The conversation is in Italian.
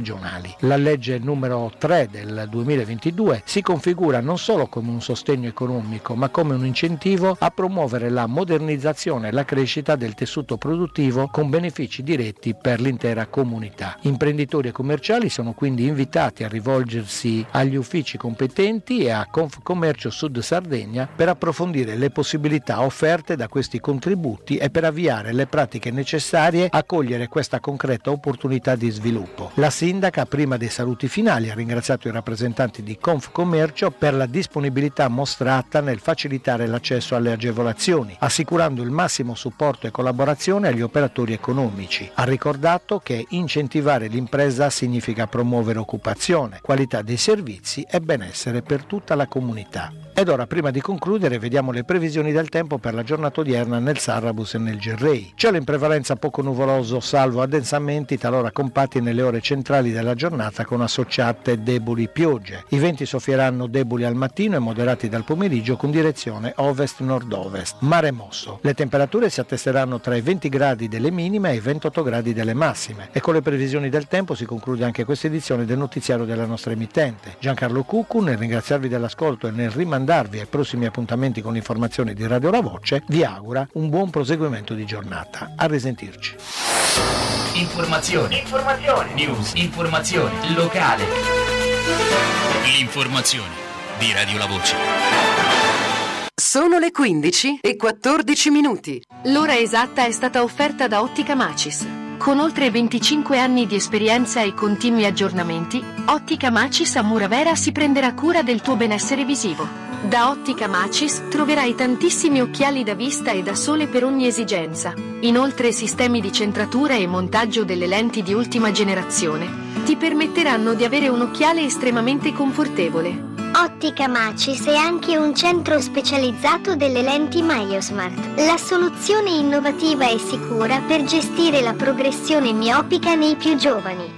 regionali. La legge numero 3 del 2022 si configura non solo come un sostegno economico, ma come un incentivo a promuovere la modernizzazione e la crescita del tessuto produttivo con benefici diretti per l'intera comunità. Imprenditori e commerciali sono quindi invitati a rivolgersi agli uffici competenti e a Confcommercio Sud Sardegna per approfondire le possibilità offerte da questi contributi e per avviare le pratiche necessarie a cogliere questa concreta opportunità di sviluppo. La sindaca, prima dei saluti finali, ha ringraziato i rappresentanti di Confcommercio per la disponibilità mostrata nel facilitare l'accesso alle agevolazioni, assicurando il massimo supporto e collaborazione agli operatori economici. Ha ricordato che incentivare l'impresa significa promuovere occupazione, qualità dei servizi e benessere per tutta la comunità. Ed ora, prima di concludere, vediamo le previsioni del tempo per la giornata odierna nel Sarrabus e nel Gerrei. Cielo in prevalenza poco nuvoloso, salvo addensamenti talora compatti nelle ore centrali della giornata con associate deboli piogge. I venti soffieranno deboli al mattino e moderati dal pomeriggio con direzione ovest-nord-ovest. Mare mosso. Le temperature si attesteranno tra i 20 gradi delle minime e i 28 gradi delle massime. E con le previsioni del tempo si conclude anche questa edizione del notiziario della nostra emittente. Giancarlo Cuccu, nel ringraziarvi dell'ascolto e nel rimandarvi ai prossimi appuntamenti con l'informazione di Radio La Voce, vi augura un buon proseguimento di giornata. A risentirci. Informazione. News. Informazione locale. L'informazione di Radio La Voce. Sono le 15:14. L'ora esatta è stata offerta da Ottica Macis. Con oltre 25 anni di esperienza e continui aggiornamenti, Ottica Macis a Muravera si prenderà cura del tuo benessere visivo. Da Ottica Macis troverai tantissimi occhiali da vista e da sole per ogni esigenza. Inoltre sistemi di centratura e montaggio delle lenti di ultima generazione ti permetteranno di avere un occhiale estremamente confortevole. Ottica Macis è anche un centro specializzato delle lenti MyoSmart, la soluzione innovativa e sicura per gestire la progressione miopica nei più giovani.